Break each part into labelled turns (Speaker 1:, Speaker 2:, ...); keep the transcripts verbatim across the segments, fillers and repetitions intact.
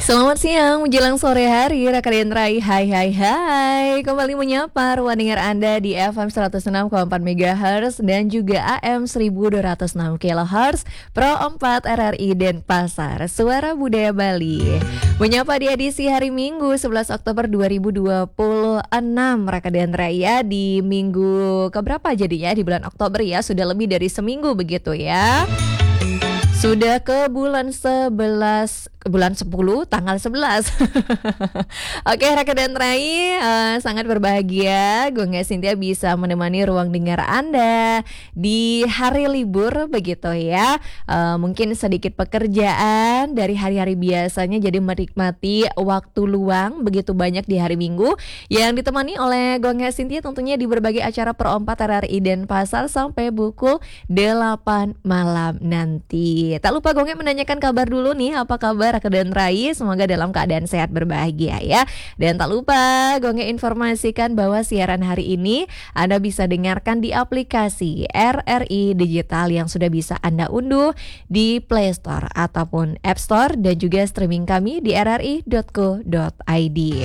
Speaker 1: Selamat siang, menjelang sore hari, rekan Rai. Hai hai hai. Kembali menyapa ruang dengar Anda di F M seratus enam koma empat MHz dan juga A M seribu dua ratus enam kilohertz Pro empat R R I Denpasar, Suara Budaya Bali. Menyapa di edisi hari Minggu sebelas Oktober dua ribu dua puluh enam, rekan Raya, di minggu keberapa jadinya di bulan Oktober ya, sudah lebih dari seminggu begitu ya. Sudah ke bulan sebelas, ke bulan sepuluh, tanggal sebelas. Oke, rekan dan Rai, uh, sangat berbahagia Gonga Sintia bisa menemani ruang dengar Anda di hari libur begitu ya. Uh, mungkin sedikit pekerjaan dari hari-hari biasanya, jadi menikmati waktu luang begitu banyak di hari Minggu yang ditemani oleh Gonga Sintia tentunya di berbagai acara Pro empat R R I Denpasar sampai pukul delapan malam nanti. Tak lupa Gonge menanyakan kabar dulu nih, apa kabar rekan dan Rai? Semoga dalam keadaan sehat berbahagia ya. Dan tak lupa Gonge informasikan bahwa siaran hari ini Anda bisa dengarkan di aplikasi R R I Digital yang sudah bisa Anda unduh di Play Store ataupun App Store, dan juga streaming kami di r r i dot co dot i d.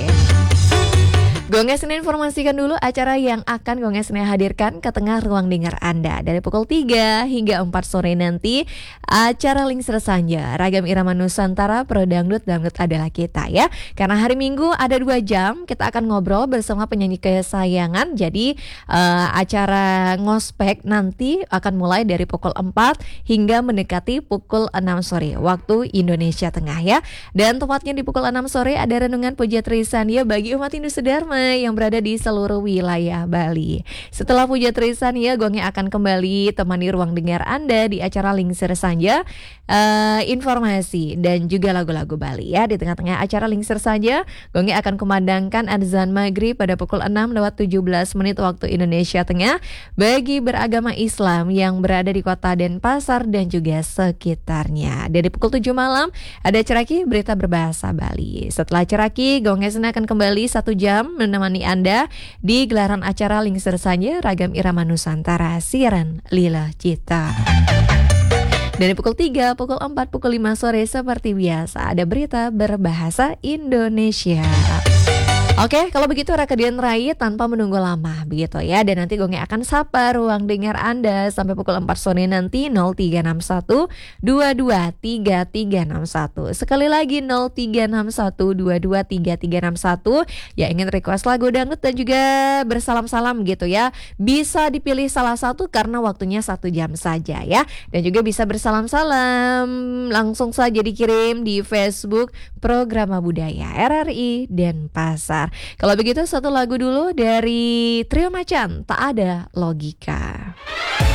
Speaker 1: Gonge Sene informasikan dulu acara yang akan Gonge Sene hadirkan ke tengah ruang dengar Anda dari pukul tiga hingga empat sore nanti. Acara Lingser Sanja, Ragam Irama Nusantara, Pro Dangdut, Dangdut adalah kita ya. Karena hari Minggu ada dua jam kita akan ngobrol bersama penyanyi kesayangan. Jadi uh, acara ngospek nanti akan mulai dari pukul empat hingga mendekati pukul enam sore waktu Indonesia Tengah ya. Dan tepatnya di pukul enam sore ada renungan puja Trisania bagi umat Hindu Sedharma yang berada di seluruh wilayah Bali. Setelah puja Trisania, Gonge akan kembali temani ruang dengar Anda di acara Lingser Sanja, uh, informasi dan juga lagu-lagu Bali ya. Di tengah-tengah acara Lingser Sanja, Gonge akan kumandangkan adzan maghrib pada pukul enam lewat tujuh belas menit waktu Indonesia Tengah bagi beragama Islam yang berada di kota Denpasar dan juga sekitarnya. Dari pukul tujuh malam ada Ceraki berita berbahasa Bali. Setelah Ceraki, Gonge Sene akan kembali satu jam menemani Anda di gelaran acara Lingser Sanja, Ragam Irama Nusantara, siaran Lila Cita. Dari pukul tiga, pukul empat, pukul lima sore seperti biasa ada berita berbahasa Indonesia. Oke, kalau begitu rekan Rai tanpa menunggu lama begitu ya. Dan nanti Gonge akan sapa ruang dengar Anda sampai pukul empat sore nanti. Nol tiga enam satu dua dua tiga tiga enam satu. Sekali lagi nol tiga enam satu dua dua tiga tiga enam satu. Ya, ingin request lagu dangdut dan juga bersalam-salam gitu ya, bisa dipilih salah satu karena waktunya satu jam saja ya. Dan juga bisa bersalam-salam langsung saja dikirim di Facebook Programa Budaya R R I Denpasar. Kalau begitu satu lagu dulu dari Trio Macan, Tak Ada Logika.